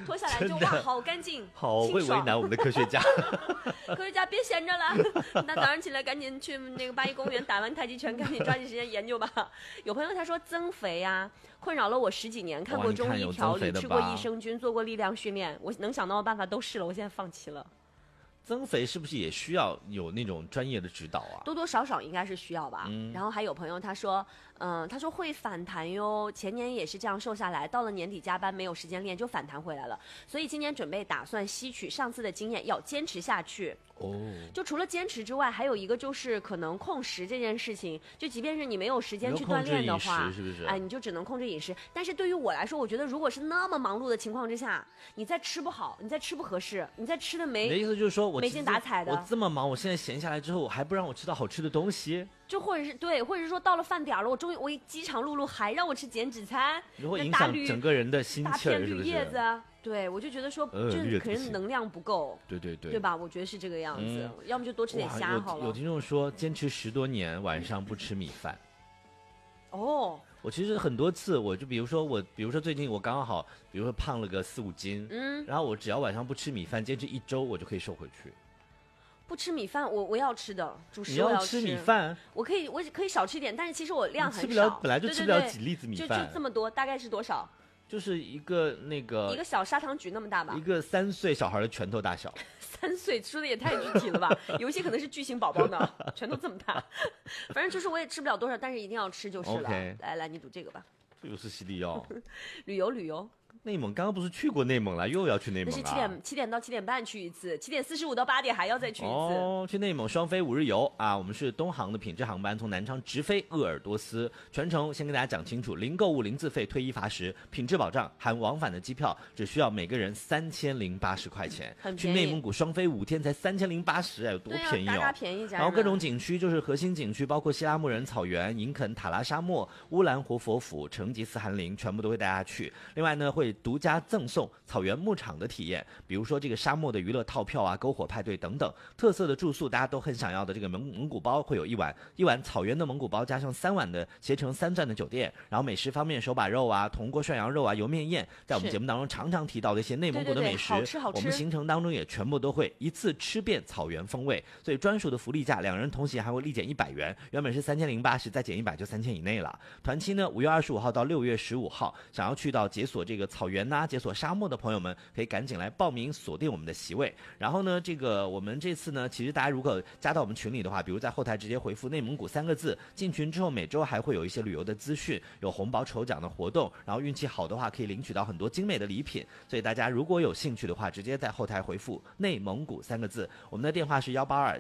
脱下来就哇，好干净， 好会为难我们的科学家。 科学家别闲着了，那早上起来赶紧去那个八一公园打完太极拳，赶紧抓紧时间研究吧。有朋友他说增肥啊，困扰了我10几年，看过中医调理，吃过益生菌，做过力量训练，我能想到的办法都试了，我现在放弃了。 增肥是不是也需要有那种专业的指导啊？ 多多少少应该是需要吧。然后还有朋友他说会反弹哟，前年也是这样瘦下来，到了年底加班没有时间练就反弹回来了，所以今年准备打算吸取上次的经验，要坚持下去。就除了坚持之外，还有一个就是可能控食这件事情，就即便是你没有时间去锻炼的话， 是不是？ 哎，你就只能控制饮食。但是对于我来说，我觉得如果是那么忙碌的情况之下，你再吃不好，你再吃不合适，你再吃的没， 你的意思就是说我没精打采的， 我这么忙，我现在闲下来之后，还不让我吃到好吃的东西？ 就或者是对，或者是说到了饭点了，我饥肠辘辘，还让我吃减脂餐， 如果影响整个人的心气儿，是不是？ 大片绿叶子，对，我就觉得说，就是可能能量不够，对吧？我觉得是这个样子，要么就多吃点虾好了。 有听众说，坚持10多年，晚上不吃米饭。我其实很多次，我就比如说最近我刚好，比如说胖了个4、5斤，然后我只要晚上不吃米饭，坚持1周，我就可以瘦回去。 不吃米饭，我要吃的主食， 你要吃米饭， 我可以少吃一点，但是其实我量很少， 吃不了，本来就吃不了几粒子米饭， 就这么多，大概是多少？ 就是一个小砂糖橘那么大吧， 一个3岁小孩的拳头大小。 3岁说的也太具体了吧？有一些可能是巨型宝宝呢，拳头这么大。反正就是我也吃不了多少，但是一定要吃就是了。来，你读这个吧。 这又是西利奥。 旅游。 内蒙刚刚不是去过内蒙了，又要去内蒙了。 那是7点到7点半去一次，7点45到8点还要再去一次。 去内蒙双飞5日游啊！我们是东航的品质航班，从南昌直飞鄂尔多斯，全程先跟大家讲清楚，零购物、零自费、退1罚10，品质保障，含往返的机票，只需要每个人3080块钱。去内蒙古双飞5天才3080，有多便宜哦！ 大便宜家。 然后各种景区就是核心景区，包括希拉木仁草原、银肯塔拉沙漠、乌兰活佛府、成吉思汗陵，全部都会带大家去。另外呢，会独家赠送草原牧场的体验，比如说这个沙漠的娱乐套票啊、篝火派对等等。特色的住宿大家都很想要的这个蒙古包，会有一碗草原的蒙古包，加上3晚的携程3钻的酒店。然后美食方面，手把肉啊、铜锅涮羊肉啊、油面宴，在我们节目当中常常提到的一些内蒙古的美食， 好吃。 我们行程当中也全部都会一次吃遍草原风味，所以专属的福利价，2人同行还会立减100元，原本是3080，再减100就3000以内了。团期呢，5月25号到6月15号，想要去到解锁这个草原解锁沙漠的朋友们可以赶紧来报名，锁定我们的席位。然后呢，我们这次呢，其实大家如果加到我们群里的话，比如在后台直接回复内蒙古3个字，进群之后每周还会有一些旅游的资讯，有红包抽奖的活动，然后运气好的话可以领取到很多精美的礼品。所以大家如果有兴趣的话，直接在后台回复内蒙古3个字，我们的电话是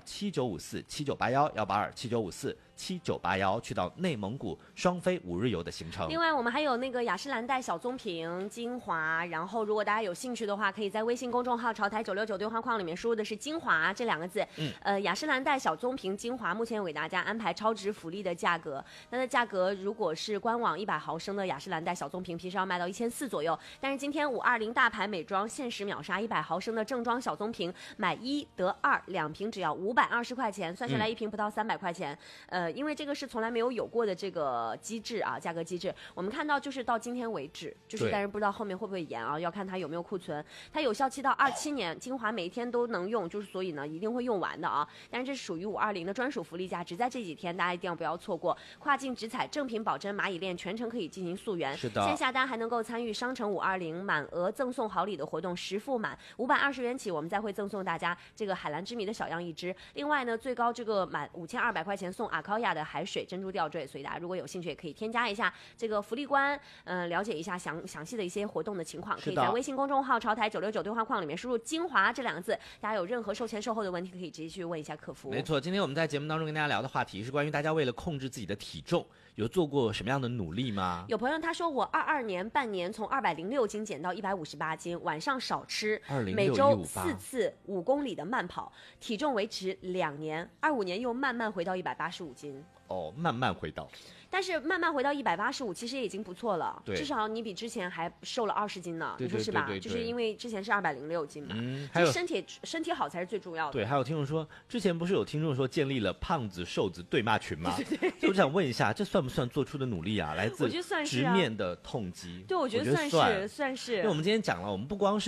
18279547981，18279547981，去到内蒙古双飞5日游的行程。 另外我们还有那个雅诗兰黛小棕瓶精华，然后如果大家有兴趣的话，可以在微信公众号潮台969对话框里面输入的是精华这2个字。雅诗兰黛小棕瓶精华目前有给大家安排超值福利的价格，它的价格如果是官网100毫升的雅诗兰黛小棕瓶平时要卖到1400左右，但是今天520大牌美妆限时秒杀100毫升的正装小棕瓶，买1得2，2瓶只要520块钱，算下来1瓶不到300块钱。因为这个是从来没有过的这个机制啊，价格机制，我们看到就是到今天为止，但是不知道后面会不会延啊，要看它有没有库存。它有效期到27年，精华每一天都能用，所以呢一定会用完的啊。但是这是属于520的专属福利价，只在这几天，大家一定不要错过。跨境直采正品保真蚂蚁链全程可以进行溯源， 是的。 线下单还能够参与商城520满额赠送好礼的活动，10付满520元起，我们再会赠送大家这个海蓝之谜的小样1支。另外呢，最高这个满5200块钱送阿考亚的海水珍珠吊坠，所以大家如果有兴趣也可以添加一下这个福利官，了解一下详细的一些活动的情况，可以在微信公众号潮台969对话框里面输入精华这2个字，大家有任何售前售后的问题可以直接去问一下客服。 没错，今天我们在节目当中跟大家聊的话题是关于大家为了控制自己的体重有做过什么样的努力吗？ 有朋友他说我22年半年从206斤减到158斤，晚上少吃，每周4次5公里的慢跑，体重维持2年，25年又慢慢回到185斤。 慢慢回到， 但是慢慢回到185其实也已经不错了，至少你比之前还瘦了20斤呢，你说是吧？就是因为之前是206斤嘛，还有身体好才是最重要的。 对，还有听众说，之前不是有听众说建立了胖子瘦子对骂群吗？所以我想问一下，这算不算做出的努力啊？来自直面的痛击？ 对，我觉得算是。 因为我们今天讲了，我们不光是